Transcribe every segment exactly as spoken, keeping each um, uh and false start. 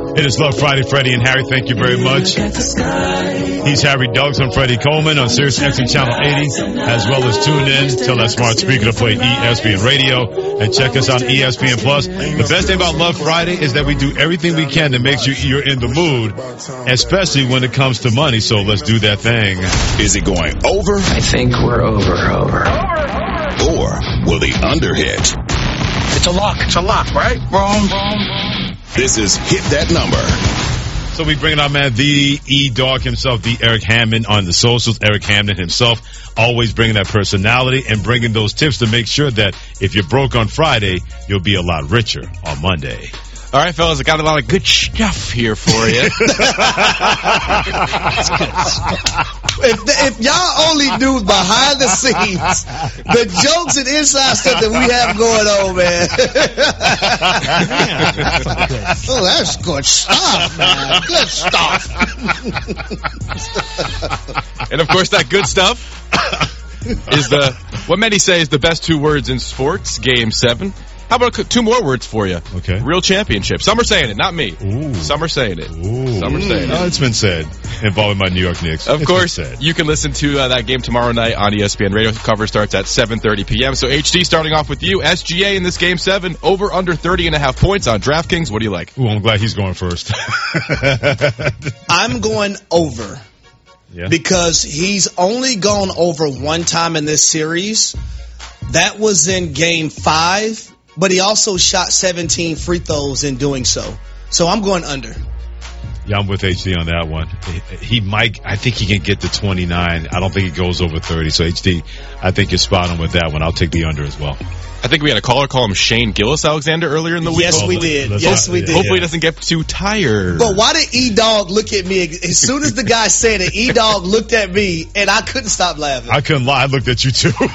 It is Love Friday, Freddie and Harry. Thank you very much. He's Harry Douglas. I'm Freddie Coleman on Sirius X M Channel eighty, as well as tune in. Tell that smart speaker to play E S P N Radio and check us on E S P N Plus. The best thing about Love Friday is that we do everything we can to make sure you're in the mood, especially when it comes to money. So let's do that thing. Is it going over? I think we're over, over. Or will the under hit? It's a lock. It's a lock, right? Wrong, wrong, wrong. This is Hit That Number. So we bring our man, the E-Dog himself, the Eric Hammond on the socials. Eric Hammond himself, always bringing that personality and bringing those tips to make sure that if you're broke on Friday, you'll be a lot richer on Monday. All right, fellas, I got a lot of good stuff here for you. if, if y'all only knew behind the scenes, the jokes and inside stuff that we have going on, man. man oh, that's good stuff, man. Good stuff. And, of course, that good stuff is the what many say is the best two words in sports, Game seven. How about two more words for you? Okay. Real championship. Some are saying it, not me. Ooh. Some are saying it. Ooh. Some are saying it. Oh, it's been said. Involving my New York Knicks. Of it's course, you can listen to uh, that game tomorrow night on E S P N Radio. Cover starts at seven thirty p.m. So, H D, starting off with you. S G A in this game seven, over under thirty and a half points on DraftKings. What do you like? Ooh, I'm glad he's going first. I'm going over. Yeah. Because he's only gone over one time in this series. That was in game five. But he also shot seventeen free throws in doing so. So I'm going under. Yeah, I'm with H D on that one. He might, I think he can get to twenty-nine. I don't think he goes over thirty. So H D, I think you're spot on with that one. I'll take the under as well. I think we had a caller call him Shane Gillis-Alexander earlier in the week. Yes, we did. Yes, we did. Hopefully he doesn't get too tired. But why did E-Dog look at me? As soon as the guy said it, E-Dog looked at me, and I couldn't stop laughing. I couldn't lie. I looked at you, too. All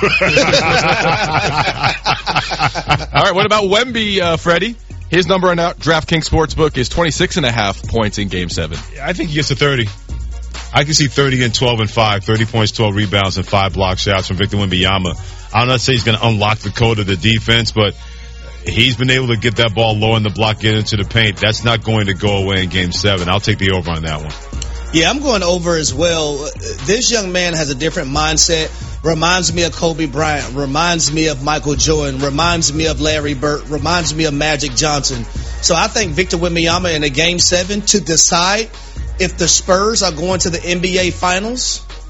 right, what about Wemby, uh, Freddie? His number on out DraftKings Sportsbook is twenty-six and a half points in Game seven. I think he gets to thirty. I can see thirty and twelve and five, thirty points, twelve rebounds, and five block shots from Victor Wembanyama. I'm not saying he's going to unlock the code of the defense, but he's been able to get that ball low in the block, get into the paint. That's not going to go away in Game seven. I'll take the over on that one. Yeah, I'm going over as well. This young man has a different mindset. Reminds me of Kobe Bryant. Reminds me of Michael Jordan. Reminds me of Larry Bird. Reminds me of Magic Johnson. So I think Victor Wembanyama in a Game seven to decide if the Spurs are going to the N B A Finals